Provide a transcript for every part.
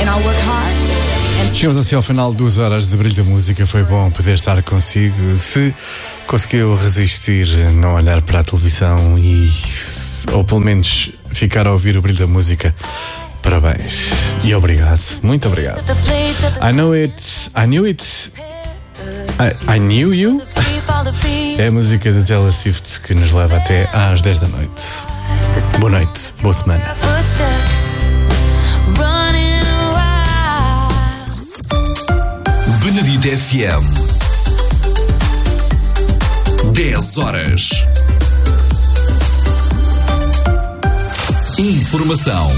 Chegamos assim ao final de 2 horas de Brilho da Música. Foi bom poder estar consigo. Se conseguiu resistir a não olhar para a televisão ou pelo menos ficar a ouvir o Brilho da Música, parabéns e obrigado, muito obrigado. I knew you. É a música da Taylor Swift que nos leva até às 10 da noite. Boa noite, boa semana. Benedito FM. 10 horas. Informação.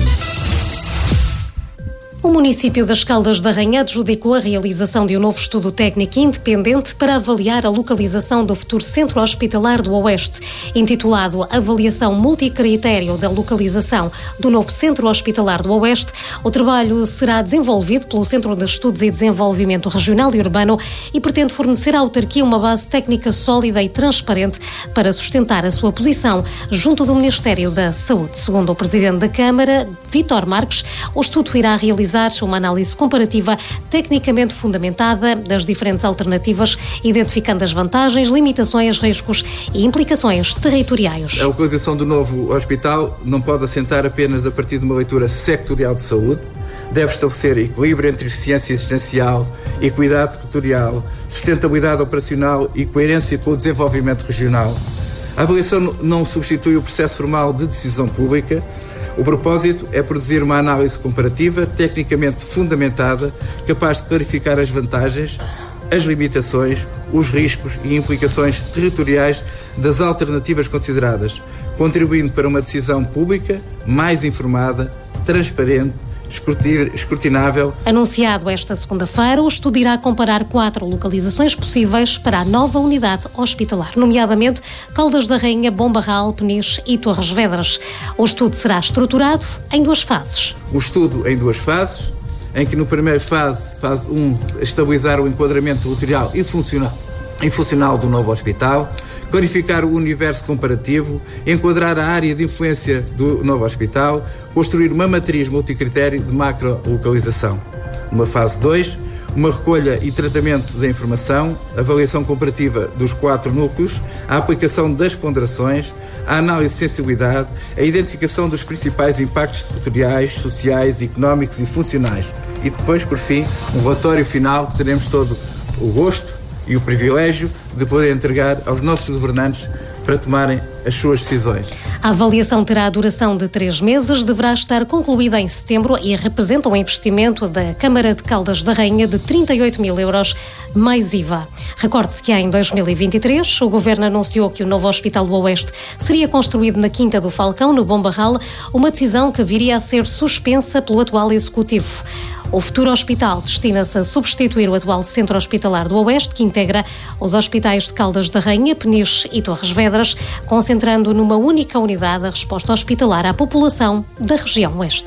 O município das Caldas da Rainha adjudicou a realização de um novo estudo técnico independente para avaliar a localização do futuro Centro Hospitalar do Oeste, intitulado Avaliação Multicritério da Localização do novo Centro Hospitalar do Oeste. O trabalho será desenvolvido pelo Centro de Estudos e Desenvolvimento Regional e Urbano e pretende fornecer à autarquia uma base técnica sólida e transparente para sustentar a sua posição junto do Ministério da Saúde. Segundo o Presidente da Câmara, Vítor Marques, o estudo irá realizar uma análise comparativa tecnicamente fundamentada das diferentes alternativas, identificando as vantagens, limitações, riscos e implicações territoriais. A localização do novo hospital não pode assentar apenas a partir de uma leitura sectorial de saúde. Deve estabelecer equilíbrio entre eficiência existencial, equidade territorial, sustentabilidade operacional e coerência com o desenvolvimento regional. A avaliação não substitui o processo formal de decisão pública. O propósito é produzir uma análise comparativa, tecnicamente fundamentada, capaz de clarificar as vantagens, as limitações, os riscos e implicações territoriais das alternativas consideradas, contribuindo para uma decisão pública mais informada, transparente, escrutinável. Anunciado esta segunda-feira, o estudo irá comparar 4 localizações possíveis para a nova unidade hospitalar, nomeadamente Caldas da Rainha, Bom Barral, Peniche e Torres Vedras. O estudo será estruturado em 2 fases. O estudo em 2 fases, em que no primeiro fase 1, estabilizar o enquadramento territorial e funcional do novo hospital, clarificar o universo comparativo, enquadrar a área de influência do novo hospital, construir uma matriz multicritério de macro-localização. Numa fase 2, uma recolha e tratamento da informação, avaliação comparativa dos 4 núcleos, a aplicação das ponderações, a análise de sensibilidade, a identificação dos principais impactos territoriais, sociais, económicos e funcionais. E depois, por fim, um relatório final que teremos todo o gosto e o privilégio de poder entregar aos nossos governantes para tomarem as suas decisões. A avaliação terá a duração de 3 meses, deverá estar concluída em setembro e representa um investimento da Câmara de Caldas da Rainha de 38 mil euros, mais IVA. Recorde-se que em 2023 o Governo anunciou que o novo Hospital do Oeste seria construído na Quinta do Falcão, no Bom Barral, uma decisão que viria a ser suspensa pelo atual Executivo. O futuro hospital destina-se a substituir o atual Centro Hospitalar do Oeste, que integra os hospitais de Caldas da Rainha, Peniche e Torres Vedras, concentrando numa única unidade a resposta hospitalar à população da região Oeste.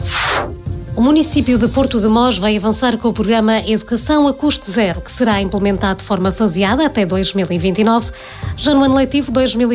O município de Porto de Mós vai avançar com o programa Educação a Custo Zero, que será implementado de forma faseada até 2029. Já no ano letivo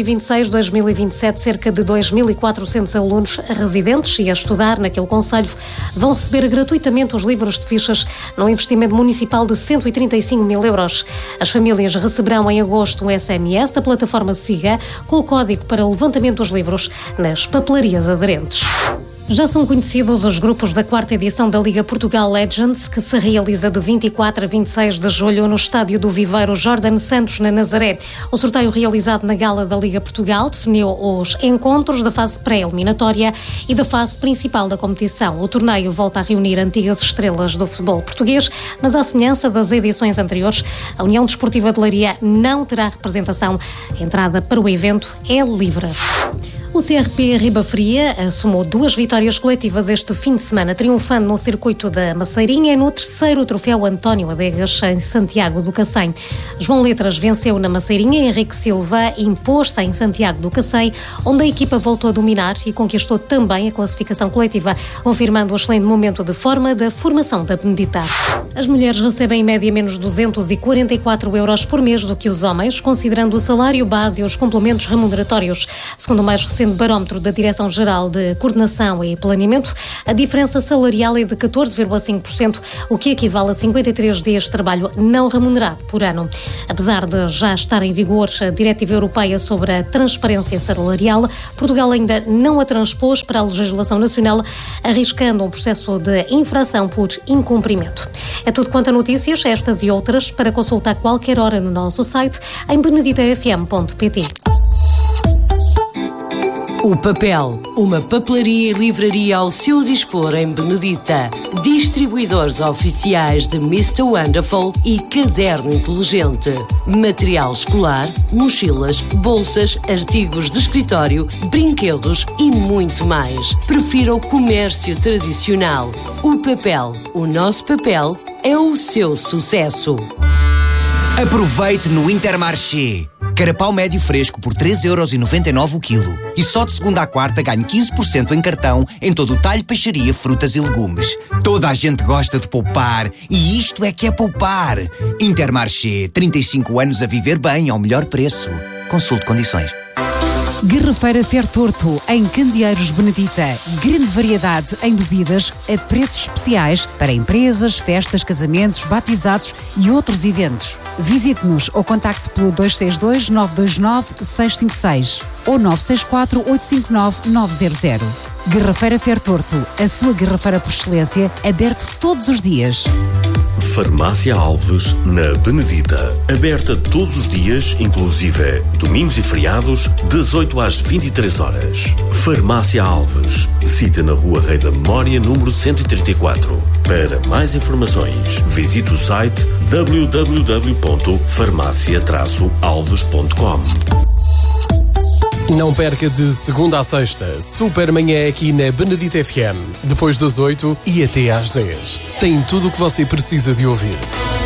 2026-2027, cerca de 2.400 alunos residentes e a estudar naquele concelho vão receber gratuitamente os livros de fichas num investimento municipal de 135 mil euros. As famílias receberão em agosto um SMS da plataforma SIGA com o código para o levantamento dos livros nas papelarias aderentes. Já são conhecidos os grupos da 4ª edição da Liga Portugal Legends, que se realiza de 24 a 26 de julho no estádio do Viveiro Jordan Santos, na Nazaré. O sorteio realizado na Gala da Liga Portugal definiu os encontros da fase pré-eliminatória e da fase principal da competição. O torneio volta a reunir antigas estrelas do futebol português, mas à semelhança das edições anteriores, a União Desportiva de Leiria não terá representação. A entrada para o evento é livre. O CRP Ribafria somou 2 vitórias coletivas este fim de semana, triunfando no circuito da Maceirinha e no 3º troféu António Adegas, em Santiago do Cacém. João Letras venceu na Maceirinha, Henrique Silva impôs-se em Santiago do Cacém, onde a equipa voltou a dominar e conquistou também a classificação coletiva, confirmando o excelente momento de forma da formação da Benedita. As mulheres recebem em média menos 244 euros por mês do que os homens, considerando o salário base e os complementos remuneratórios. Segundo o mais recente barómetro da Direção-Geral de Coordenação e Planeamento, a diferença salarial é de 14,5%, o que equivale a 53 dias de trabalho não remunerado por ano. Apesar de já estar em vigor a Diretiva Europeia sobre a transparência salarial, Portugal ainda não a transpôs para a legislação nacional, arriscando um processo de infração por incumprimento. É tudo quanto a notícias, estas e outras, para consultar qualquer hora no nosso site em beneditafm.pt. O Papel, uma papelaria e livraria ao seu dispor em Benedita. Distribuidores oficiais de Mr. Wonderful e Caderno Inteligente. Material escolar, mochilas, bolsas, artigos de escritório, brinquedos e muito mais. Prefira o comércio tradicional. O Papel, o nosso papel é o seu sucesso. Aproveite no Intermarché. Carapau médio fresco por 3,99€ o quilo. E só de segunda à quarta ganhe 15% em cartão em todo o talho, peixaria, frutas e legumes. Toda a gente gosta de poupar e isto é que é poupar. Intermarché, 35 anos a viver bem ao melhor preço. Consulte condições. Garrafeira Fertorto, em Candeeiros Benedita. Grande variedade em bebidas a preços especiais para empresas, festas, casamentos, batizados e outros eventos. Visite-nos ou contacte pelo 262 929 656 ou 964 859 900. Garrafeira Fertorto, a sua garrafeira por excelência, aberto todos os dias. Farmácia Alves, na Benedita. Aberta todos os dias, inclusive domingos e feriados, das 8 às 23 horas. Farmácia Alves. Cita na Rua Rei da Memória, número 134. Para mais informações, visite o site www.farmacia-alves.com. Não perca de segunda a sexta, Supermanhã aqui na Benedita FM, depois das 8 e até às 10. Tem tudo o que você precisa de ouvir.